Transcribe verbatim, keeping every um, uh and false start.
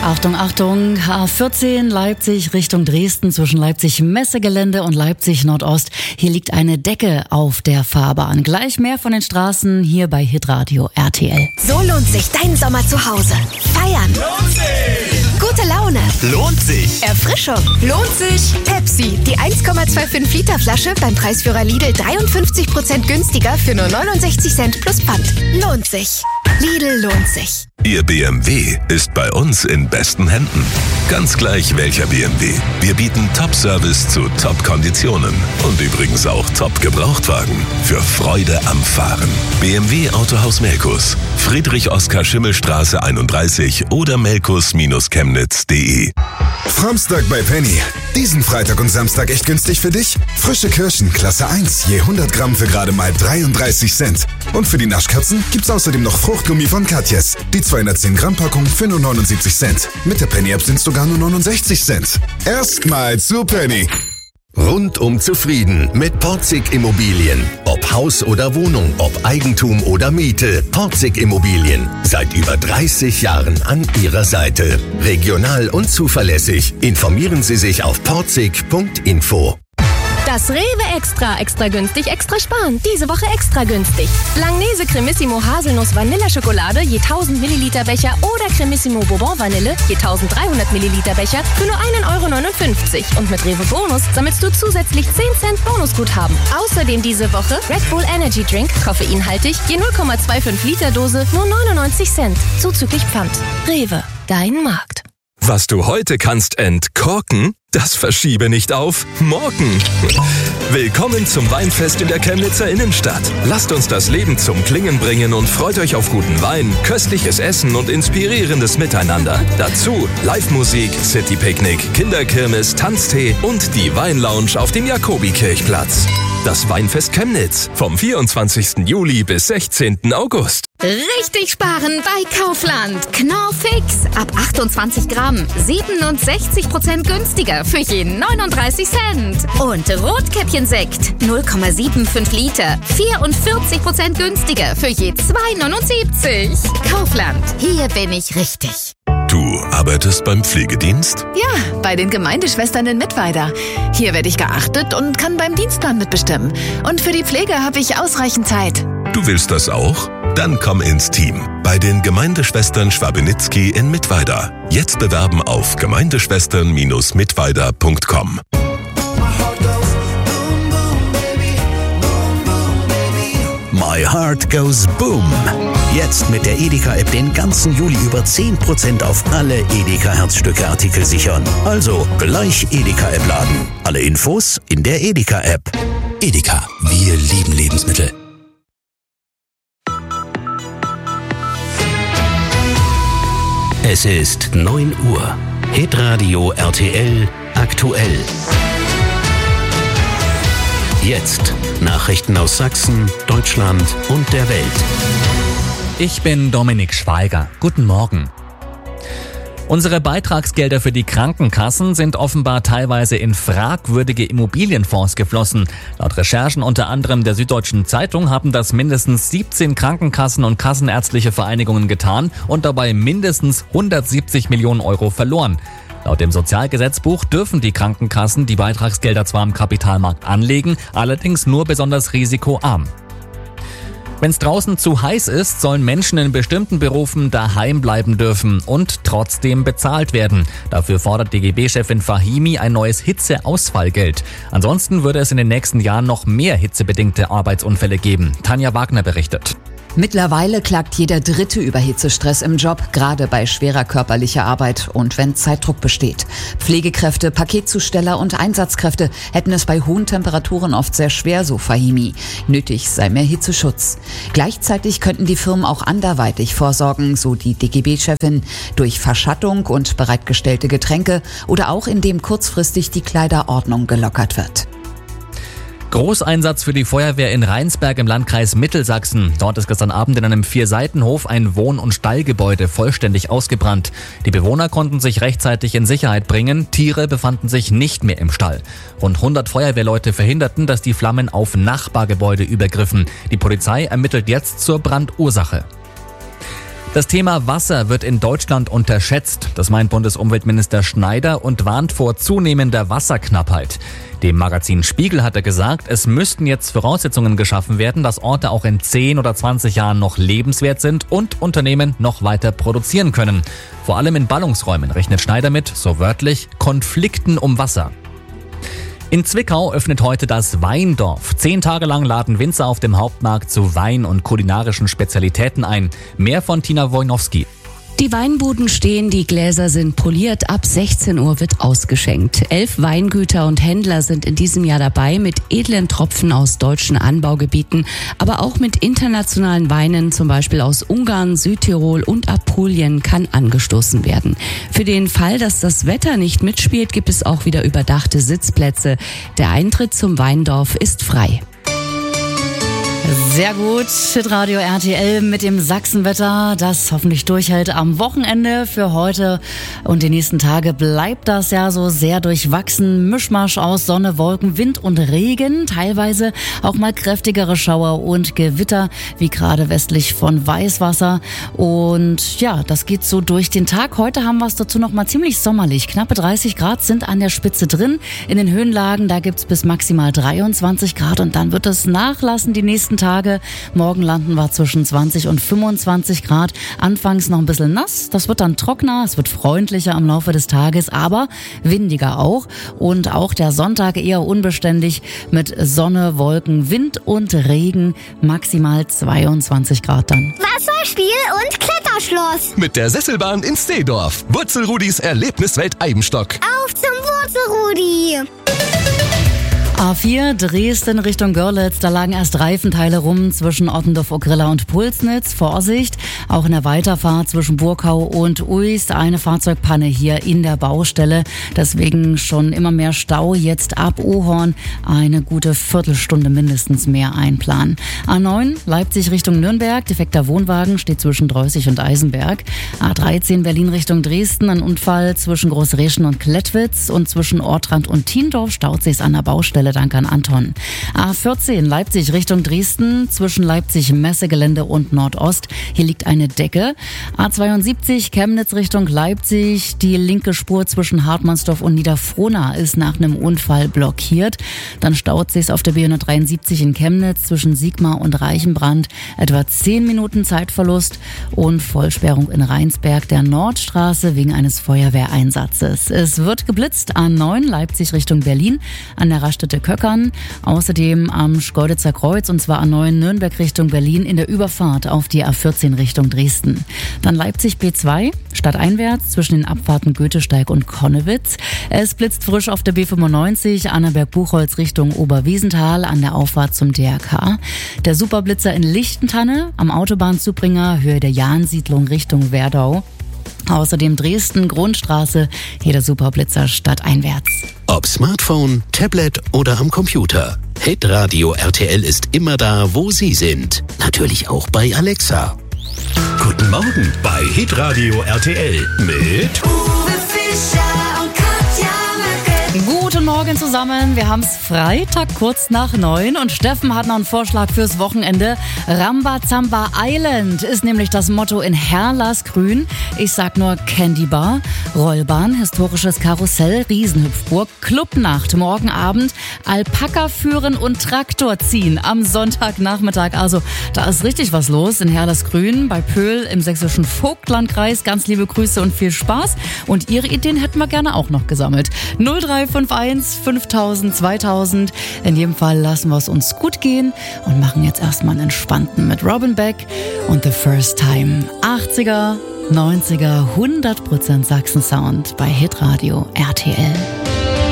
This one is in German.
Achtung, Achtung, A vierzehn Leipzig Richtung Dresden zwischen Leipzig Messegelände und Leipzig Nordost. Hier liegt eine Decke auf der Fahrbahn. Gleich mehr von den Straßen hier bei Hitradio R T L. So lohnt sich dein Sommer zu Hause. Feiern. Lohnt sich. Gute Laune. Lohnt sich. Erfrischung. Lohnt sich. Pepsi, die eins Komma fünfundzwanzig Liter Flasche beim Preisführer Lidl dreiundfünfzig Prozent günstiger für nur neunundsechzig Cent plus Pfand. Lohnt sich. Lidl lohnt sich. Ihr B M W ist bei uns in besten Händen. Ganz gleich welcher B M W. Wir bieten Top-Service zu Top-Konditionen. Und übrigens auch Top-Gebrauchtwagen. Für Freude am Fahren. B M W Autohaus Melkus. Friedrich-Oskar-Schimmel-Straße einunddreißig oder melkus Chemnitz punkt de. Framstag bei Penny. Diesen Freitag und Samstag echt günstig für dich? Frische Kirschen, Klasse eins, je hundert Gramm für gerade mal dreiunddreißig Cent. Und für die Naschkatzen gibt's außerdem noch Fruchtgummi von Katjes. Die zweihundertzehn Gramm Packung für nur neunundsiebzig Cent. Mit der Penny-App sind es sogar nur neunundsechzig Cent. Erstmal zu Penny. Rundum zufrieden mit Porzig Immobilien. Ob Haus oder Wohnung, ob Eigentum oder Miete. Porzig Immobilien. Seit über dreißig Jahren an Ihrer Seite. Regional und zuverlässig. Informieren Sie sich auf porzig punkt info. Das Rewe Extra, extra günstig, extra sparen. Diese Woche extra günstig. Langnese Cremissimo Haselnuss Vanilleschokolade je tausend Milliliter Becher oder Cremissimo Bourbon Vanille je dreizehnhundert Milliliter Becher für nur ein Euro neunundfünfzig. Und mit Rewe Bonus sammelst du zusätzlich zehn Cent Bonusguthaben. Außerdem diese Woche Red Bull Energy Drink, koffeinhaltig, je null Komma fünfundzwanzig Liter Dose, nur neunundneunzig Cent. Zuzüglich Pfand. Rewe, dein Markt. Was du heute kannst entkorken, das verschiebe nicht auf morgen. Willkommen zum Weinfest in der Chemnitzer Innenstadt. Lasst uns das Leben zum Klingen bringen und freut euch auf guten Wein, köstliches Essen und inspirierendes Miteinander. Dazu Live-Musik, City-Picknick, Kinderkirmes, Tanztee und die Weinlounge auf dem Jakobikirchplatz. Das Weinfest Chemnitz vom vierundzwanzigsten Juli bis sechzehnten August. Richtig sparen bei Kaufland. Knorr Fix. Ab achtundzwanzig Gramm. siebenundsechzig Prozent günstiger für jeden neununddreißig Cent. Und Rotkäppchensekt. null Komma fünfundsiebzig Liter. vierundvierzig Prozent günstiger für je zwei neunundsiebzig. Kaufland. Hier bin ich richtig. Du arbeitest beim Pflegedienst? Ja, bei den Gemeindeschwestern in Mittweida. Hier werde ich geachtet und kann beim Dienstplan mitbestimmen. Und für die Pflege habe ich ausreichend Zeit. Du willst das auch? Dann komm ins Team. Bei den Gemeindeschwestern Schwabenitzky in Mittweida. Jetzt bewerben auf gemeindeschwestern Bindestrich mittweida punkt com. My Heart Goes Boom. Jetzt mit der Edeka-App den ganzen Juli über zehn Prozent auf alle Edeka-Herzstücke-Artikel sichern. Also gleich Edeka-App laden. Alle Infos in der Edeka-App. Edeka, wir lieben Lebensmittel. Es ist neun Uhr. Hitradio R T L aktuell. Jetzt Nachrichten aus Sachsen, Deutschland und der Welt. Ich bin Dominik Schweiger. Guten Morgen. Unsere Beitragsgelder für die Krankenkassen sind offenbar teilweise in fragwürdige Immobilienfonds geflossen. Laut Recherchen unter anderem der Süddeutschen Zeitung haben das mindestens siebzehn Krankenkassen und kassenärztliche Vereinigungen getan und dabei mindestens hundertsiebzig Millionen Euro verloren. Laut dem Sozialgesetzbuch dürfen die Krankenkassen die Beitragsgelder zwar am Kapitalmarkt anlegen, allerdings nur besonders risikoarm. Wenn es draußen zu heiß ist, sollen Menschen in bestimmten Berufen daheim bleiben dürfen und trotzdem bezahlt werden. Dafür fordert D G B-Chefin Fahimi ein neues Hitzeausfallgeld. Ansonsten würde es in den nächsten Jahren noch mehr hitzebedingte Arbeitsunfälle geben. Tanja Wagner berichtet. Mittlerweile klagt jeder Dritte über Hitzestress im Job, gerade bei schwerer körperlicher Arbeit und wenn Zeitdruck besteht. Pflegekräfte, Paketzusteller und Einsatzkräfte hätten es bei hohen Temperaturen oft sehr schwer, so Fahimi. Nötig sei mehr Hitzeschutz. Gleichzeitig könnten die Firmen auch anderweitig vorsorgen, so die D G B-Chefin, durch Verschattung und bereitgestellte Getränke oder auch indem kurzfristig die Kleiderordnung gelockert wird. Großeinsatz für die Feuerwehr in Rheinsberg im Landkreis Mittelsachsen. Dort ist gestern Abend in einem Vierseitenhof ein Wohn- und Stallgebäude vollständig ausgebrannt. Die Bewohner konnten sich rechtzeitig in Sicherheit bringen. Tiere befanden sich nicht mehr im Stall. Rund hundert Feuerwehrleute verhinderten, dass die Flammen auf Nachbargebäude übergriffen. Die Polizei ermittelt jetzt zur Brandursache. Das Thema Wasser wird in Deutschland unterschätzt. Das meint Bundesumweltminister Schneider und warnt vor zunehmender Wasserknappheit. Dem Magazin Spiegel hat er gesagt, es müssten jetzt Voraussetzungen geschaffen werden, dass Orte auch in zehn oder zwanzig Jahren noch lebenswert sind und Unternehmen noch weiter produzieren können. Vor allem in Ballungsräumen rechnet Schneider mit, so wörtlich, Konflikten um Wasser. In Zwickau öffnet heute das Weindorf. Zehn Tage lang laden Winzer auf dem Hauptmarkt zu Wein und kulinarischen Spezialitäten ein. Mehr von Tina Wojnowski. Die Weinbuden stehen, die Gläser sind poliert. Ab sechzehn Uhr wird ausgeschenkt. Elf Weingüter und Händler sind in diesem Jahr dabei mit edlen Tropfen aus deutschen Anbaugebieten, aber auch mit internationalen Weinen, zum Beispiel aus Ungarn, Südtirol und Apulien, kann angestoßen werden. Für den Fall, dass das Wetter nicht mitspielt, gibt es auch wieder überdachte Sitzplätze. Der Eintritt zum Weindorf ist frei. Sehr gut, Hitradio R T L mit dem Sachsenwetter, das hoffentlich durchhält am Wochenende. Für heute und die nächsten Tage bleibt das ja so sehr durchwachsen. Mischmasch aus Sonne, Wolken, Wind und Regen, teilweise auch mal kräftigere Schauer und Gewitter, wie gerade westlich von Weißwasser. Und ja, das geht so durch den Tag. Heute haben wir es dazu noch mal ziemlich sommerlich. Knappe dreißig Grad sind an der Spitze drin. In den Höhenlagen, da gibt's bis maximal dreiundzwanzig Grad und dann wird es nachlassen die nächsten Tage. Morgen landen wir zwischen zwanzig und fünfundzwanzig Grad. Anfangs noch ein bisschen nass. Das wird dann trockener. Es wird freundlicher im Laufe des Tages, aber windiger auch. Und auch der Sonntag eher unbeständig mit Sonne, Wolken, Wind und Regen. Maximal zweiundzwanzig Grad dann. Wasserspiel und Kletterschloss. Mit der Sesselbahn in Steedorf. Wurzelrudis Erlebniswelt Eibenstock. Auf zum Wurzelrudi. A vier Dresden Richtung Görlitz, da lagen erst Reifenteile rum zwischen Ottendorf-Ogrilla und Pulsnitz. Vorsicht, auch in der Weiterfahrt zwischen Burkau und Uist eine Fahrzeugpanne hier in der Baustelle. Deswegen schon immer mehr Stau. Jetzt ab Ohorn eine gute Viertelstunde mindestens mehr einplanen. A neun Leipzig Richtung Nürnberg, defekter Wohnwagen steht zwischen Dreußig und Eisenberg. A dreizehn Berlin Richtung Dresden, ein Unfall zwischen Großreschen und Klettwitz und zwischen Ortrand und Tiendorf staut sich's an der Baustelle. Dank an Anton. A vierzehn Leipzig Richtung Dresden zwischen Leipzig Messegelände und Nordost. Hier liegt eine Decke. A zweiundsiebzig Chemnitz Richtung Leipzig. Die linke Spur zwischen Hartmannsdorf und Niederfrohna ist nach einem Unfall blockiert. Dann staut sich's auf der B hundertdreiundsiebzig in Chemnitz zwischen Sigmar und Reichenbrand. Etwa zehn Minuten Zeitverlust und Vollsperrung in Rheinsberg der Nordstraße wegen eines Feuerwehreinsatzes. Es wird geblitzt. A neun Leipzig Richtung Berlin an der Raststätte Köckern, außerdem am Schkeuditzer Kreuz und zwar A neun Nürnberg Richtung Berlin in der Überfahrt auf die A vierzehn Richtung Dresden. Dann Leipzig B zwei, stadteinwärts zwischen den Abfahrten Goethesteig und Konnewitz. Es blitzt frisch auf der B fünfundneunzig, Annaberg-Buchholz Richtung Oberwiesenthal an der Auffahrt zum D R K. Der Superblitzer in Lichtentanne am Autobahnzubringer Höhe der Jahnsiedlung Richtung Werdau. Außerdem Dresden, Grundstraße, hier der Superblitzer stadteinwärts. Ob Smartphone, Tablet oder am Computer. Hitradio R T L ist immer da, wo Sie sind. Natürlich auch bei Alexa. Guten Morgen bei Hitradio R T L mit Uwe Fischer und Katja Möcke. Guten Morgen zusammen. Wir haben's Freitag kurz nach neun und Steffen hat noch einen Vorschlag fürs Wochenende. Rambazamba Island ist nämlich das Motto in Herrlasgrün. Ich sag nur Candy Bar, Rollbahn, historisches Karussell, Riesenhüpfburg, Clubnacht, morgen Abend, Alpaka führen und Traktor ziehen am Sonntagnachmittag. Also da ist richtig was los in Herrlasgrün bei Pöhl im sächsischen Vogtlandkreis. Ganz liebe Grüße und viel Spaß. Und Ihre Ideen hätten wir gerne auch noch gesammelt. null drei fünf eins fünftausend zweitausend. In jedem Fall lassen wir es uns gut gehen und machen jetzt erstmal einen entspannten mit Robin Beck und The First Time. achtziger, neunziger, hundert Prozent Sachsen-Sound bei Hitradio R T L.